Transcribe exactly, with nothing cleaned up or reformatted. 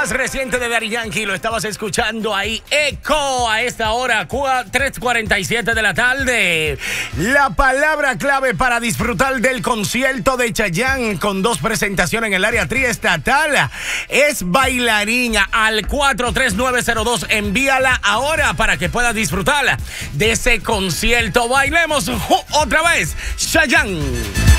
más reciente de Daddy Yankee, lo estabas escuchando ahí, Echo, a esta hora, tres cuarenta y siete de la tarde. La palabra clave para disfrutar del concierto de Chayanne con dos presentaciones en el área triestatal es bailarina. Al cuatro tres nueve cero dos, envíala ahora para que puedas disfrutar de ese concierto. Bailemos otra vez, Chayanne.